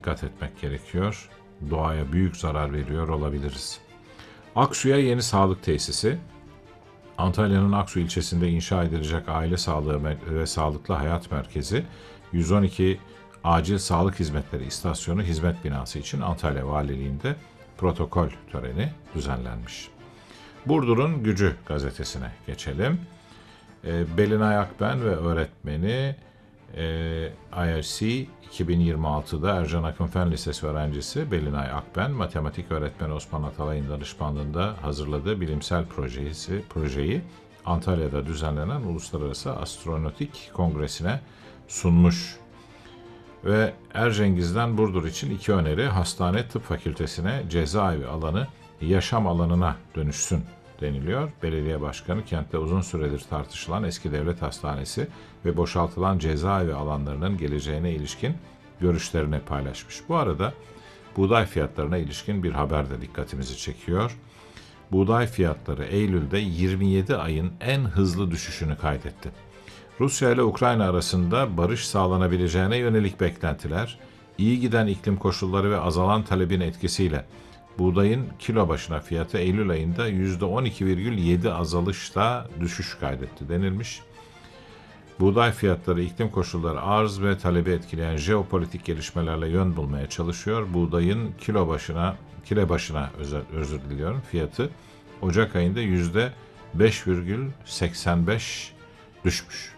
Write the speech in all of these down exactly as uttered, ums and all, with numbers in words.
dikkat etmek gerekiyor. Doğaya büyük zarar veriyor olabiliriz. Aksu'ya yeni sağlık tesisi. Antalya'nın Aksu ilçesinde inşa edilecek Aile Sağlığı ve Sağlıklı Hayat Merkezi, yüz on iki Acil Sağlık Hizmetleri İstasyonu hizmet binası için Antalya Valiliği'nde protokol töreni düzenlenmiş. Burdur'un Gücü gazetesine geçelim. E, Belinay Akben ve öğretmeni e, I R C iki bin yirmi altıda Ercan Akın Fen Lisesi öğrencisi Belinay Akben, matematik öğretmeni Osman Atalay'ın danışmanlığında hazırladığı bilimsel projesi, projeyi Antalya'da düzenlenen Uluslararası Astronötik Kongresi'ne sunmuş. Ve Ercengiz'den Burdur için iki öneri: hastane tıp fakültesine cezaevi alanı yaşam alanına dönüşsün deniliyor. Belediye başkanı kentte uzun süredir tartışılan eski devlet hastanesi ve boşaltılan cezaevi alanlarının geleceğine ilişkin görüşlerini paylaşmış. Bu arada buğday fiyatlarına ilişkin bir haber de dikkatimizi çekiyor. Buğday fiyatları Eylül'de yirmi yedi ayın en hızlı düşüşünü kaydetti. Rusya ile Ukrayna arasında barış sağlanabileceğine yönelik beklentiler, iyi giden iklim koşulları ve azalan talebin etkisiyle buğdayın kilo başına fiyatı Eylül ayında yüzde on iki virgül yedi azalışla düşüş kaydetti denilmiş. Buğday fiyatları iklim koşulları arz ve talebi etkileyen jeopolitik gelişmelerle yön bulmaya çalışıyor. Buğdayın kilo başına, kilo başına özür, özür diliyorum fiyatı Ocak ayında yüzde beş virgül seksen beş düşmüş.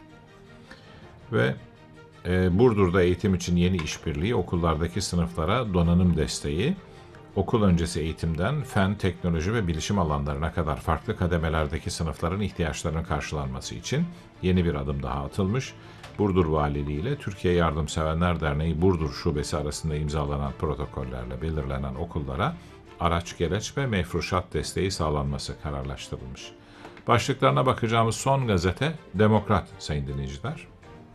Ve e, Burdur'da eğitim için yeni işbirliği, okullardaki sınıflara donanım desteği, okul öncesi eğitimden fen, teknoloji ve bilişim alanlarına kadar farklı kademelerdeki sınıfların ihtiyaçlarının karşılanması için yeni bir adım daha atılmış. Burdur Valiliği ile Türkiye Yardımsevenler Derneği Burdur Şubesi arasında imzalanan protokollerle belirlenen okullara araç, gereç ve mefruşat desteği sağlanması kararlaştırılmış. Başlıklarına bakacağımız son gazete Demokrat sayın dinleyiciler.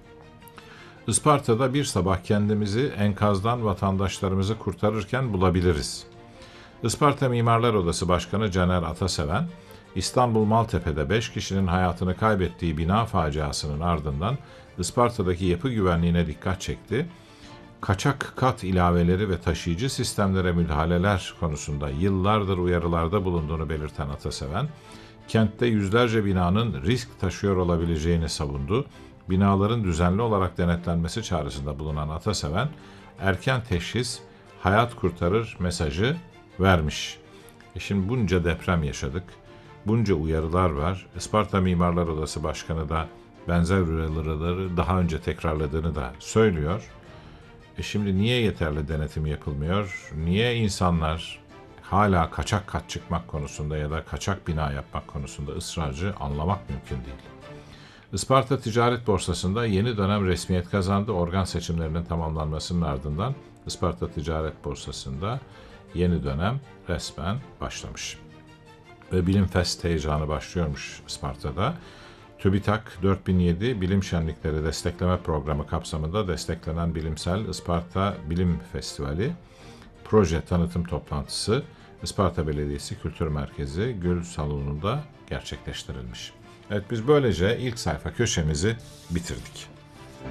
Isparta'da bir sabah kendimizi enkazdan vatandaşlarımızı kurtarırken bulabiliriz. Isparta Mimarlar Odası Başkanı Caner Ataseven, İstanbul Maltepe'de beş kişinin hayatını kaybettiği bina faciasının ardından Isparta'daki yapı güvenliğine dikkat çekti. Kaçak kat ilaveleri ve taşıyıcı sistemlere müdahaleler konusunda yıllardır uyarılarda bulunduğunu belirten Ataseven, kentte yüzlerce binanın risk taşıyor olabileceğini savundu. Binaların düzenli olarak denetlenmesi çağrısında bulunan Ataseven, erken teşhis hayat kurtarır mesajı vermiş. E şimdi bunca deprem yaşadık, bunca uyarılar var. Isparta Mimarlar Odası Başkanı da benzer uyarıları daha önce tekrarladığını da söylüyor. E şimdi niye yeterli denetim yapılmıyor? Niye insanlar hala kaçak kat çıkmak konusunda ya da kaçak bina yapmak konusunda ısrarcı, anlamak mümkün değil. Isparta Ticaret Borsası'nda yeni dönem resmiyet kazandı. Organ seçimlerinin tamamlanmasının ardından Isparta Ticaret Borsası'nda yeni dönem resmen başlamış. Ve Bilimfest heyecanı başlıyormuş Isparta'da. TÜBİTAK dört bin yedi Bilim Şenlikleri Destekleme Programı kapsamında desteklenen Bilimsel Isparta Bilim Festivali proje tanıtım toplantısı Isparta Belediyesi Kültür Merkezi Gül Salonu'nda gerçekleştirilmiş. Evet, biz böylece ilk sayfa köşemizi bitirdik.